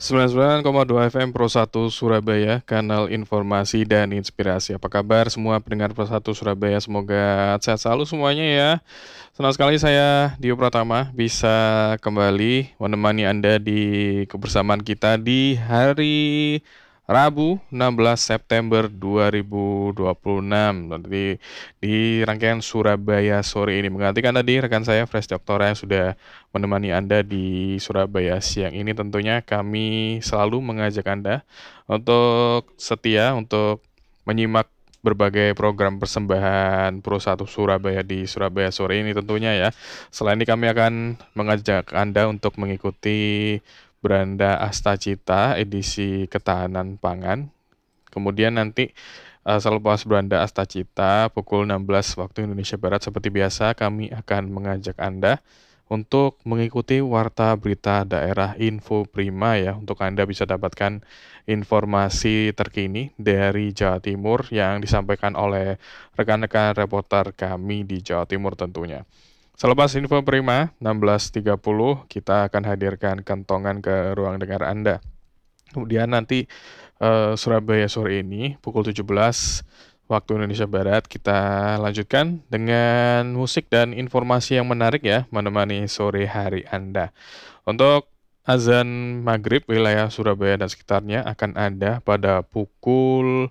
99,2 FM Pro 1 Surabaya, kanal informasi dan inspirasi. Apa kabar semua pendengar Pro 1 Surabaya? Semoga sehat selalu semuanya ya. Senang sekali saya Dio Pratama bisa kembali menemani Anda di kebersamaan kita di hari Rabu 16 September 2026 di rangkaian Surabaya sore ini menggantikan tadi rekan saya Fresh Doktora yang sudah menemani Anda di Surabaya siang ini. Tentunya kami selalu mengajak Anda untuk setia untuk menyimak berbagai program persembahan Pro 1 Surabaya di Surabaya sore ini tentunya ya. Selain ini kami akan mengajak Anda untuk mengikuti Beranda Astacita edisi ketahanan pangan. Kemudian nanti selepas Beranda Astacita pukul 16 waktu Indonesia Barat seperti biasa kami akan mengajak Anda untuk mengikuti warta berita daerah Info Prima ya, untuk Anda bisa dapatkan informasi terkini dari Jawa Timur yang disampaikan oleh rekan-rekan reporter kami di Jawa Timur tentunya. Selepas Info Prima 16.30 kita akan hadirkan kentongan ke ruang dengar Anda. Kemudian nanti Surabaya sore ini pukul 17 waktu Indonesia Barat kita lanjutkan dengan musik dan informasi yang menarik ya menemani sore hari Anda. Untuk azan maghrib wilayah Surabaya dan sekitarnya akan ada pada pukul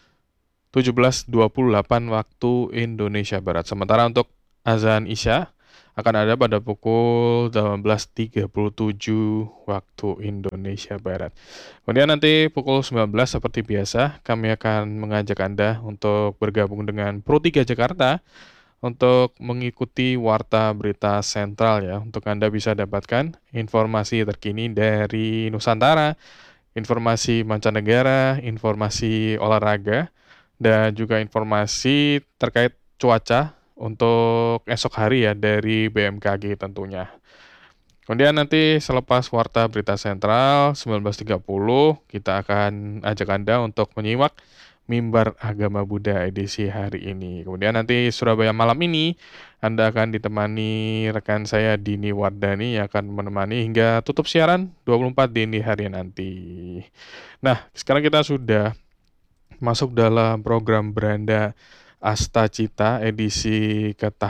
17.28 waktu Indonesia Barat. Sementara untuk azan Isya akan ada pada pukul 18.37 waktu Indonesia Barat. Kemudian nanti pukul 19 seperti biasa kami akan mengajak Anda untuk bergabung dengan Pro 3 Jakarta untuk mengikuti warta berita sentral ya, untuk Anda bisa dapatkan informasi terkini dari Nusantara, informasi mancanegara, informasi olahraga, dan juga informasi terkait cuaca untuk esok hari ya dari BMKG tentunya. Kemudian nanti selepas warta berita sentral 19.30 kita akan ajak Anda untuk menyimak Mimbar Agama Buddha edisi hari ini. Kemudian nanti Surabaya malam ini Anda akan ditemani rekan saya Dini Wardani yang akan menemani hingga tutup siaran 24 dini hari nanti. Nah, sekarang kita sudah masuk dalam program Beranda Astacita edisi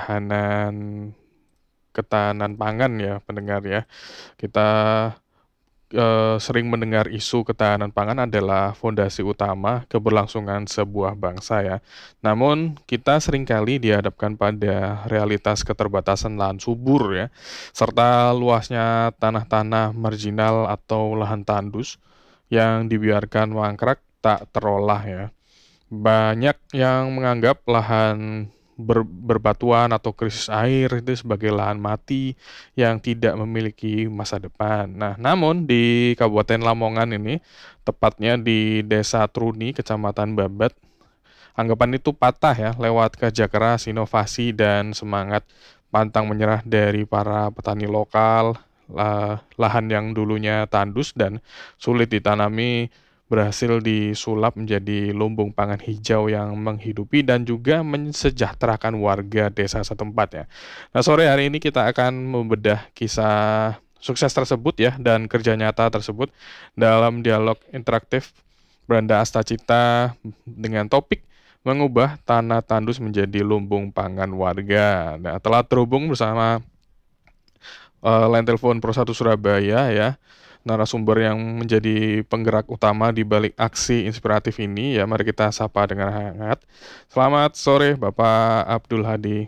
ketahanan pangan ya pendengar ya. Kita sering mendengar isu ketahanan pangan adalah fondasi utama keberlangsungan sebuah bangsa ya. Namun kita seringkali dihadapkan pada realitas keterbatasan lahan subur ya, serta luasnya tanah-tanah marginal atau lahan tandus yang dibiarkan mangkrak tak terolah ya. Banyak yang menganggap lahan berbatuan atau krisis air itu sebagai lahan mati yang tidak memiliki masa depan. Nah, namun di Kabupaten Lamongan ini, tepatnya di Desa Truni, Kecamatan Babat, anggapan itu patah ya lewat kerja keras, inovasi, dan semangat pantang menyerah dari para petani lokal. Lahan yang dulunya tandus dan sulit ditanami berhasil disulap menjadi lumbung pangan hijau yang menghidupi dan juga mensejahterakan warga desa setempat ya. Nah, sore hari ini kita akan membedah kisah sukses tersebut ya dan kerja nyata tersebut dalam dialog interaktif Beranda Astacita dengan topik mengubah tanah tandus menjadi lumbung pangan warga. Nah, telah terhubung bersama line telepon Pro 1 Surabaya ya, narasumber yang menjadi penggerak utama di balik aksi inspiratif ini ya. Mari kita sapa dengan hangat. Selamat sore Bapak Abdul Hadi.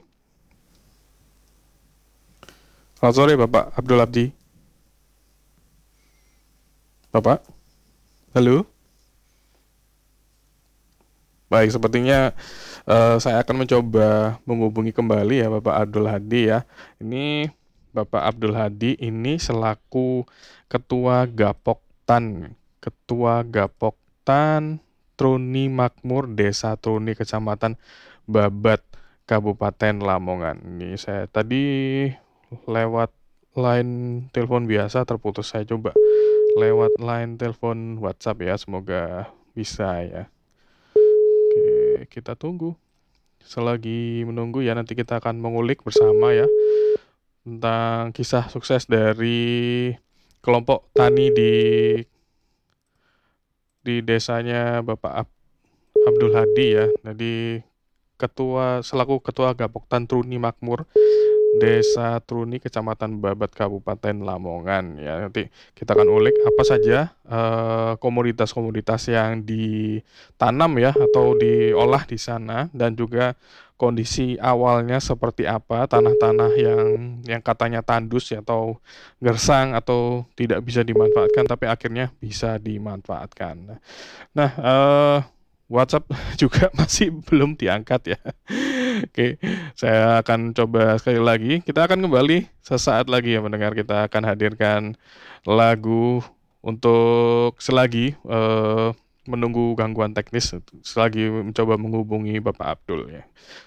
Selamat sore Bapak Abdul Abdi. Bapak, halo. Baik, sepertinya saya akan mencoba menghubungi kembali ya Bapak Abdul Hadi ya. Ini Bapak Abdul Hadi ini selaku Ketua Gapoktan Truni Makmur Desa Truni Kecamatan Babat Kabupaten Lamongan. Ini saya tadi lewat line telepon biasa terputus, saya coba lewat line telepon WhatsApp ya, semoga bisa ya. Oke, kita tunggu. Selagi menunggu ya, nanti kita akan mengulik bersama ya tentang kisah sukses dari kelompok tani di di desanya Bapak Abdul Hadi ya. Jadi selaku Ketua Gapoktan Truni Makmur, Desa Truni, Kecamatan Babat, Kabupaten Lamongan ya. Nanti kita akan ulik apa saja komoditas-komoditas yang ditanam ya atau diolah di sana, dan juga kondisi awalnya seperti apa, tanah-tanah yang katanya tandus ya, atau gersang atau tidak bisa dimanfaatkan tapi akhirnya bisa dimanfaatkan. Nah, WhatsApp juga masih belum diangkat ya. Oke, saya akan coba sekali lagi. Kita akan kembali sesaat lagi ya mendengar. Kita akan hadirkan lagu untuk selagi menunggu gangguan teknis, selagi mencoba menghubungi Bapak Abdul ya.